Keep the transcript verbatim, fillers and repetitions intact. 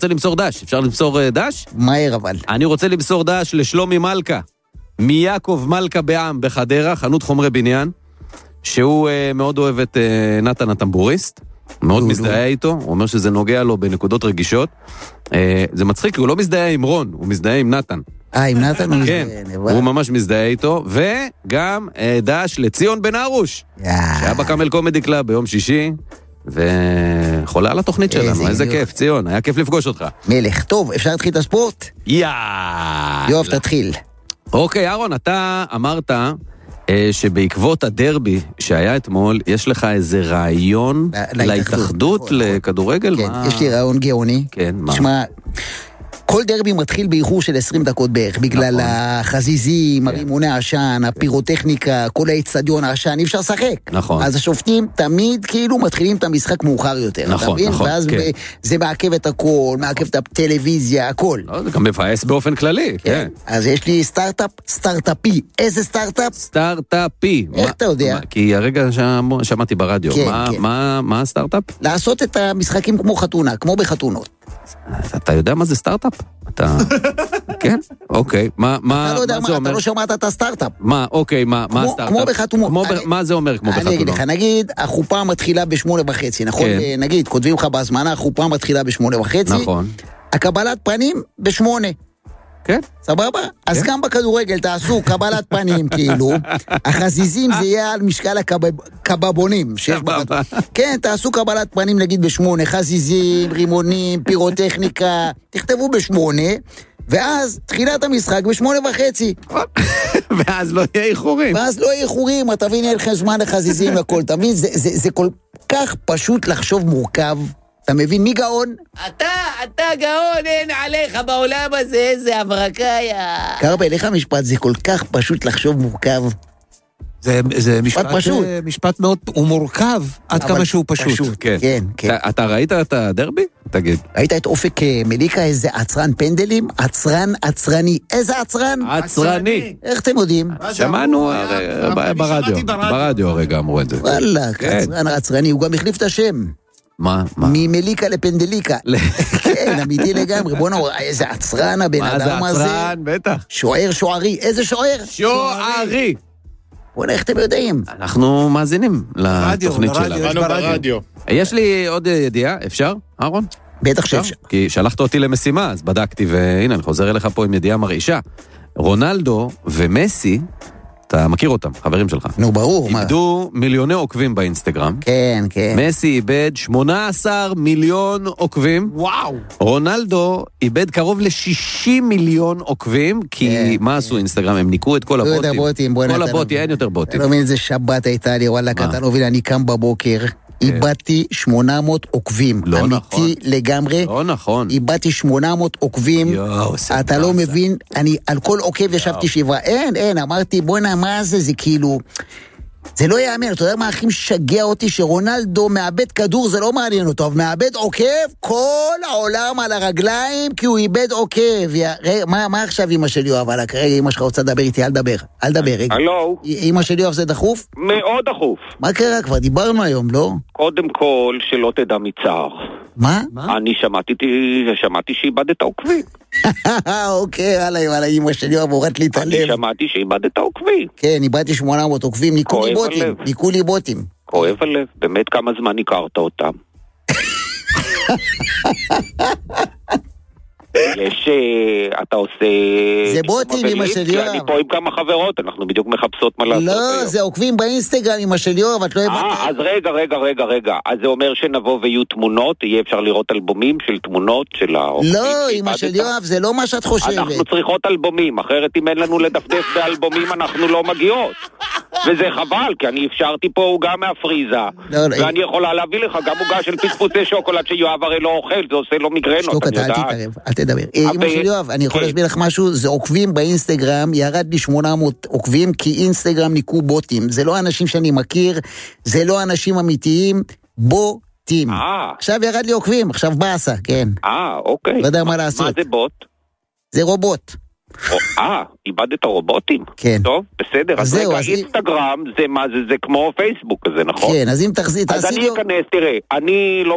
רוצה למסור דש, אפשר למסור דש? מהר אבל. אני רוצה למסור דש לשלומי מלכה, מיעקב מלכה בעם בחדרה, חנות חומרי בניין, שהוא uh, מאוד אוהב את uh, נתן הטמבוריסט, מאוד מזדהה איתו, הוא אומר שזה נוגע לו בנקודות רגישות. Uh, זה מצחיק, הוא לא מזדהה עם רון, הוא מזדהה עם נתן. אה, עם נתן הוא מזדהה. כן, הוא ממש מזדהה איתו, וגם uh, דש לציון בן ארוש, שהיה בקאמל קומדי קלאב ביום שישי, וחולה על התוכנית שלנו, איזה כיף, ציון, היה כיף לפגוש אותך. מלך, טוב, אפשר להתחיל את הספורט? יאללה. יואב, תתחיל. אוקיי, אהרון, אתה אמרת שבעקבות הדרבי שהיה אתמול, יש לך איזה רעיון להתאחדות לכדורגל? כן, יש לי רעיון גאוני. כן, מה? תשמע, כל דרבי מתחיל באיחור של עשרים דקות בערך, בגלל החזיזים, הרימוני העשן, הפירוטכניקה, כל האצטדיון העשן, אי אפשר לשחק. נכון. אז השופטים תמיד כאילו מתחילים את המשחק מאוחר יותר. נכון, נכון. ואז זה מעכב את הכל, מעכב את הטלוויזיה, הכל. זה גם מבאס באופן כללי, כן. אז יש לי סטארט-אפ, סטארט-אפי. איזה סטארט-אפ? סטארט-אפי. איך אתה יודע? כי הרגע שמעתי ברדיו. מה הסטארט-אפ? לעשות את המשחקים כמו חתונה, כמו בחתונות. אתה יודע מה זה סטארט-אפ? אתה... כן? אוקיי. מה זה אומר? אתה לא שמעת את הסטארט-אפ. מה? אוקיי, מה הסטארט-אפ? כמו בחתונות. מה זה אומר כמו בחתונות? אני אגיד לך, נגיד, החופה מתחילה בשמונה וחצי, נכון? נגיד, כותבים לך בהזמנה, החופה מתחילה בשמונה וחצי. נכון. הקבלת פנים בשמונה. כן. סבבה? אז גם בכדורגל תעשו קבלת פנים, כאילו. החזיזים זה יהיה על משקל הקבבונים. סבבה. כן, תעשו קבלת פנים, נגיד בשמונה, חזיזים, רימונים, פירוטכניקה, תכתבו בשמונה, ואז תחילת המשחק בשמונה וחצי. ואז לא יהיה איחורים. ואז לא יהיה איחורים, אתה מבין, יהיה לכם זמן לחזיזים לכל, אתה מבין? זה כל כך פשוט לחשוב מורכב. אתה מבין מי גאון? אתה, אתה גאון, אין עליך בעולם הזה, איזה הברקאיה. קרבה, אליך משפט, זה כל כך פשוט לחשוב מורכב. זה, זה משפט, פשוט. משפט מאוד, הוא מורכב, עד כמה שהוא פשוט. פשוט. כן. כן, כן. אתה, אתה ראית את הדרבי? תגיד. ראית את אופק מליקה, איזה עצרן פנדלים? עצרן, עצרני. איזה עצרן? עצרני. איך אתם יודעים? שמענו ברדיו. ברדיו הרגע אמרו את זה. וואלה, עצרן, עצרני. הוא גם החליף את השם. מה? מה? ממליקה לפנדליקה. כן, אמיתי לגמרי. בוא נראה, איזה עצרן הבן אדם הזה. מה זה עצרן? בטח. שוער, שוערי. איזה שוער? שוערי. בוא נראה איך אתם יודעים. אנחנו מאזינים לתוכנית שלנו. ברדיו. יש לי עוד ידיעה, אפשר, אהרון? בטח שאפשר. כי שלחת אותי למשימה, אז בדקתי, והנה, אני חוזר אליך פה עם ידיעה מרעישה. רונלדו ומסי, אתה מכיר אותם, חברים שלך. נו, ברור. איבדו מיליוני עוקבים באינסטגרם. כן, כן. מסי איבד שמונה עשר מיליון עוקבים. וואו. רונלדו איבד קרוב ל-שישים מיליון עוקבים, כי מה עשו אינסטגרם? הם ניקו את כל הבוטים. כל הבוטים, אין יותר בוטים. לא מבין איזה שבת הייתה לי, וואלה, קטן הוביל, אני קם בבוקר, איבדתי שמונה מאות עוקבים. לא נכון. אמיתי לגמרי. לא נכון. איבדתי שמונה מאות עוקבים. אתה לא מבין, אני על כל עוקב ישבתי שבעה. אין, אין, אמרתי, בוא נה, מה זה? זה כאילו... זה לא יאמן, אתה יודע מה הכי משגע אותי? שרונלדו מאבד כדור, זה לא מעניין אותו, אבל מאבד עוקב, כל העולם על הרגליים, כי הוא איבד עוקב. רגע, מה, מה עכשיו אמא של יואב? רגע, אמא שלך רוצה לדבר איתי, אל דבר, אל דבר, רגע. הלו. אמא של יואב זה דחוף? מאוד דחוף. מה קרה? כבר דיברנו היום, לא? קודם כל, שלא תדע מצער. מה? אני שמעתי, שמעתי שאיבדת עוקבים. אוקיי, הלאה, הלאה, אמא של יואב הורד לי את הלב. אני שמעתי שאיבדת עוקבים. כן, איבדתי שמונה מאות עוקבים, ניקו לי בוטים, ניקו לי בוטים. כואב הלב, באמת כמה זמן הכרת אותם. יש, אתה עושה... זה בוטים, אמא של יואב. אני פה עם כמה חברות, אנחנו בדיוק מחפשות מה לעשות. לא, זה עוקבים באינסטגרם, אמא של יואב, את לא הבנת. אה, אז רגע, רגע, רגע, רגע. אז זה אומר שנבוא ויהיו תמונות, יהיה אפשר לראות אלבומים של תמונות של העוקבים. לא, אמא של יואב, זה לא מה שאת חושבת. אנחנו צריכות אלבומים, אחרת אם אין לנו לדפדף באלבומים, אנחנו לא מגיעות. וזה חבל, כי אני אפשרתי פה עוגה מהפריזה, ואני יכולה להביא לך גם עוגה של פספוסי שוקולד שיואב הרי לא אוכל, זה עושה לו מיגרנות, אני יודעת. אל תדבר. אמא של יואב, אני יכול להסביר לך משהו, זה עוקבים באינסטגרם, ירד לי שמונה מאות עוקבים, כי אינסטגרם ניקו בוטים. זה לא אנשים שאני מכיר, זה לא אנשים אמיתיים, בוטים. עכשיו ירד לי עוקבים, עכשיו באסה, כן. אה, אוקיי. לא יודע מה לעשות. מה זה בוט? זה רובוט. אה, איבדת רובוטים? כן. טוב, בסדר. אז רגע, אינסטגרם זה מה זה, זה כמו פייסבוק הזה, נכון? כן, אז אם תחזית... אז אני אכנס, תראה, אני לא